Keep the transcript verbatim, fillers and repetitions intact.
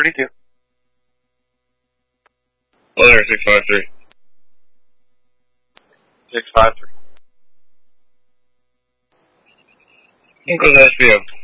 thirty-two. Letter six five three. six five three. Enclosed S P O.